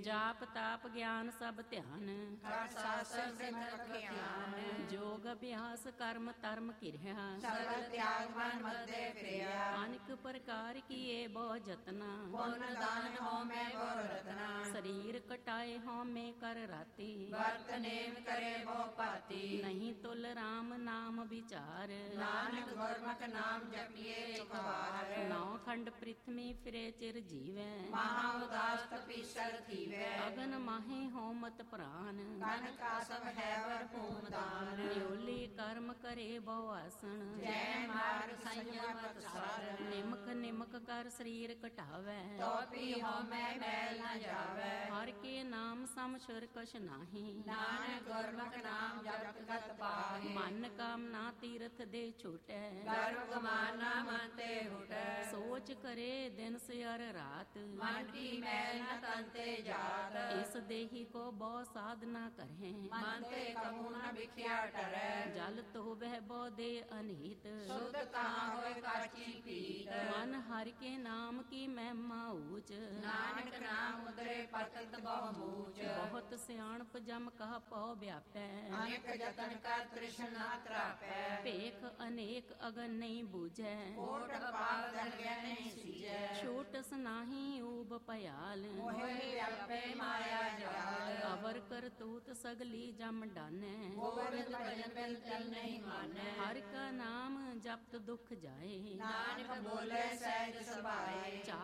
ਜਾਪ ਤਾਪ ਗਿਆਨ ਸਭ ਧਿਆਨ, ਹਰ ਸਾਸਤਰ ਸਿਮਰਤ ਗਿਆਨ। ਜੋਗ ਅਭਿਆਸ ਕਰਮ ਧਰਮ ਕਿਰਿਆ, ਸਰਬ ਤਿਆਗ ਮਨ ਮੱਦੇ ਫਿਰਿਆ। ਅਨੇਕ ਪ੍ਰਕਾਰ ਕੀਏ ਬਹੁ ਜਤਨਾ, ਪੁੰਨ ਦਾਨ ਹੋਮੈ ਗੁਰ ਰਤਨਾ। ਸਰੀਰ ਕਟਾਏ ਹਉਮੈ ਕਰ ਰਾਤੀ, ਵਰਤ ਨੇਮ ਕਰੇ ਬਹੁ ਭਾਤੀ। ਨਹੀਂ ਤੁਲ ਰਾਮ ਨਾਮ ਵਿਚਾਰ, ਨਾਨਕ ਗੁਰਮੁਖ ਨਾਮ ਜਪੀਏ ਇੱਕ ਵਾਰ। ਨੌ ਖੰਡ ਪ੍ਰਿਥਵੀ ਫਿਰੇ ਚਿਰ ਜੀਵੈ, ਮਹਾ ਉਦਾਸ ਤਪੀਸਰ ਥੀਵੈ। ਅਗਨ ਮਾਹੇ ਹੋਮਤ ਪ੍ਰਾਨ, ਕਨ ਕਾਸਵ ਹੈ ਵਰ ਭੂਮ ਦਾਨ। ਨਿਉਲੀ ਕਰਮ ਕਰੇ ਬਹੁ ਆਸਣ, ਜੈ ਮਾਰਗ ਸੰਯਮਤ ਸਾਰਨ। ਨਿਮਕ ਨਿਮਕ ਕਰ ਸਰੀਰ ਕਟਾਵੈ, ਤੋ ਪੀ ਹੋਮੈ ਮੈਲ ਨ ਜਾਵੈ। ਹਰ ਕੇ ਨਾਮ ਸਮ ਛੁਰ ਕਛ ਨਾਹੀ, ਨਾਨਕ ਗੁਰਮੁਖ ਨਾਮ ਜਪਤ ਗਤ ਪਾਹੀ। ਮਨ ਕਾਮਨਾ ਤੀਰਥ ਦੇ ਛੋਟੈ, ਗਰਭ ਗਮਾਨਾ ਮਨ ਤੇ ਹੁਟੈ। ਸੋਚ ਕਰੇ ਦਿਨ ਸਿਰ ਰਾਤ, ਮਨ ਕੀ ਮੈਲ ਨ ਤਨ ਤੇ ਜਾਤ। ਇਸ ਦੇਹੀ ਕੋ ਬਹੁ ਸਾਧਨਾ ਕਰਹਿ, ਮਨ ਤੇ ਕਬੂ ਨ ਵਿਖਿਆ ਟਰੈ। ਜਲ ਧੋਵਹਿ ਬਹੁ ਦੇ ਅਨੀਤ, ਸੁਧ ਕਹਾਂ ਹੋਏ ਕਾਚੀ ਪੀਤ। ਮਨ ਹਰਿ ਕੇ ਨਾਮ ਕੀ ਮਹਿਮਾ ਊਚ, ਨਾਨਕ ਨਾਮ ਉਦਰੇ ਪਤਤ ਬਹੁ ਮੂਚ। ਬਹੁਤ ਸਿਆਣਪ ਜਮ ਕਹ ਪਉ ਵਿਆਪੈ, ਅਨੇਕ ਜਤਨ ਕਰ ਤ੍ਰਿਸ਼ਨ ਨਾ ਤਰਾਪੈ। ਭੇਖ ਅਨੇਕ ਅਗਨ ਨਹੀਂ ਬੂਝੈ, ਕੋਟ ਪਾਪ ਦਰਗਹਿ ਨਹੀਂ ਸੀਜੈ। ਛੋਟਸ ਨਾਹੀ ਊਬ ਭਿਆਲ, ਮੋਹਿ ਵਿਆਪੇ ਮਾਇਆ ਜਾਲ। ਅਵਰ ਕਰਤੂਤ ਸਗਲੀ ਜਮ ਡਾਨੈ, ਗੋਬਿੰਦ ਭਜਨ ਬਿਨ ਚਲ ਨਹੀਂ ਮਾਨੈ। ਹਰਿ ਕਾ ਨਾਮ ਜਪਤ ਦੁਖ ਜਾਏ, ਨਾਨਕ ਬੋਲੇ ਸਹਿਜ ਸੁਭਾਏ।